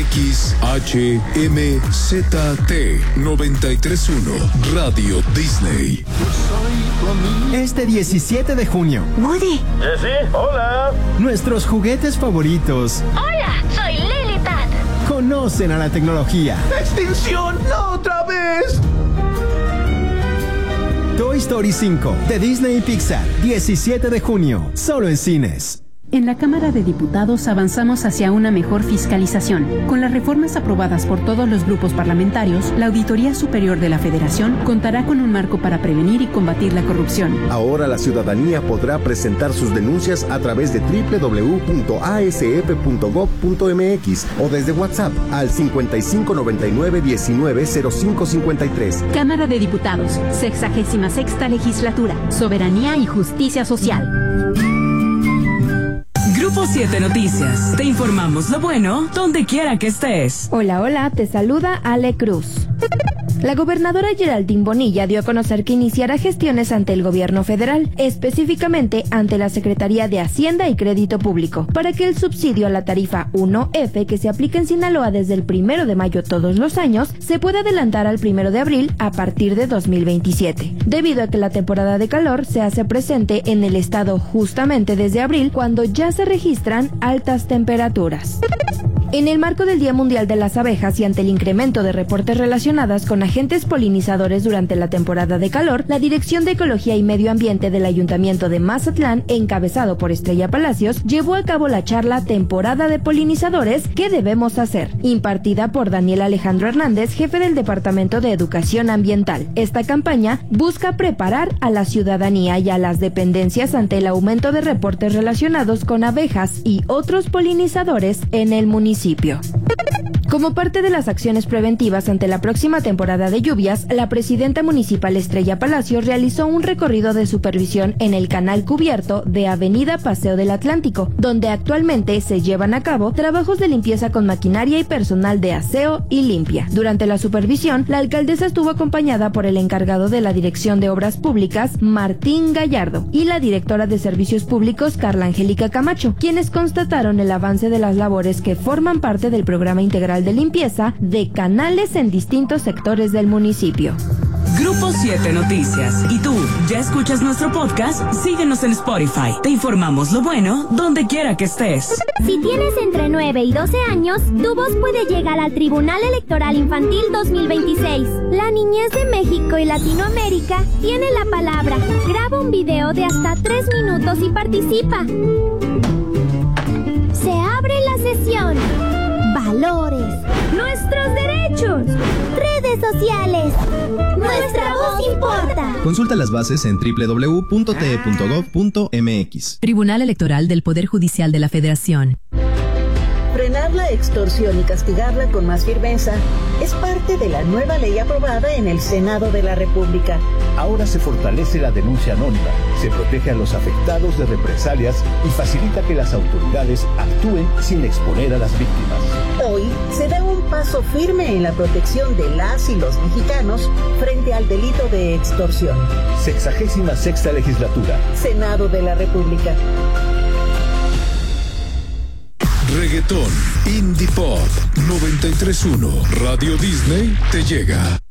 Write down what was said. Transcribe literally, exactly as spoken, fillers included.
X H M Z T noventa y tres punto uno Radio Disney. Este diecisiete de junio. Woody. Jessie, hola. Nuestros juguetes favoritos. Hola, soy Lily Pat. Conocen a la tecnología. ¡Extinción! ¡No otra vez! Toy Story cinco de Disney y Pixar, diecisiete de junio, solo en cines. En la Cámara de Diputados avanzamos hacia una mejor fiscalización. Con las reformas aprobadas por todos los grupos parlamentarios, la Auditoría Superior de la Federación contará con un marco para prevenir y combatir la corrupción. Ahora la ciudadanía podrá presentar sus denuncias a través de doble u doble u doble u punto a s f punto gob punto m x o desde WhatsApp al cincuenta y cinco noventa y nueve diecinueve cero cinco cincuenta y tres. Cámara de Diputados, sexagésima sexta Legislatura, Soberanía y Justicia Social. Grupo siete Noticias. Te informamos lo bueno donde quiera que estés. Hola, hola, te saluda Ale Cruz. La gobernadora Geraldine Bonilla dio a conocer que iniciará gestiones ante el gobierno federal, específicamente ante la Secretaría de Hacienda y Crédito Público, para que el subsidio a la tarifa uno efe que se aplica en Sinaloa desde el primero de mayo todos los años se pueda adelantar al primero de abril a partir de dos mil veintisiete, debido a que la temporada de calor se hace presente en el estado justamente desde abril, cuando ya se registran altas temperaturas. En el marco del Día Mundial de las Abejas y ante el incremento de reportes relacionadas con agentes polinizadores durante la temporada de calor, la Dirección de Ecología y Medio Ambiente del Ayuntamiento de Mazatlán, encabezado por Estrella Palacios, llevó a cabo la charla Temporada de Polinizadores, ¿qué debemos hacer?, impartida por Daniel Alejandro Hernández, jefe del Departamento de Educación Ambiental. Esta campaña busca preparar a la ciudadanía y a las dependencias ante el aumento de reportes relacionados con abejas y otros polinizadores en el municipio. Como parte de las acciones preventivas ante la próxima temporada de lluvias, la presidenta municipal Estrella Palacios realizó un recorrido de supervisión en el canal cubierto de Avenida Paseo del Atlántico, donde actualmente se llevan a cabo trabajos de limpieza con maquinaria y personal de aseo y limpia. Durante la supervisión, la alcaldesa estuvo acompañada por el encargado de la Dirección de Obras Públicas, Martín Gallardo, y la directora de Servicios Públicos, Carla Angélica Camacho, quienes constataron el avance de las labores que forman parte del programa integral de limpieza de canales en distintos sectores del municipio. Grupo siete Noticias. ¿Y tú, ya escuchas nuestro podcast? Síguenos en Spotify. Te informamos lo bueno donde quiera que estés. Si tienes entre nueve y doce años, tu voz puede llegar al Tribunal Electoral Infantil dos mil veintiséis. La niñez de México y Latinoamérica tiene la palabra. Graba un video de hasta tres minutos y participa. Se abre la sesión. Valores. Nuestros derechos. Redes sociales. Nuestra voz importa. Consulta las bases en doble u doble u doble u punto t e punto gob punto m x. Tribunal Electoral del Poder Judicial de la Federación. Frenar la extorsión y castigarla con más firmeza es parte de la nueva ley aprobada en el Senado de la República. Ahora se fortalece la denuncia anónima, se protege a los afectados de represalias y facilita que las autoridades actúen sin exponer a las víctimas. Hoy se da un paso firme en la protección de las y los mexicanos frente al delito de extorsión. Sexagésima sexta Legislatura. Senado de la República. Reggaetón, Indie Pop, noventa y tres punto uno Radio Disney te llega.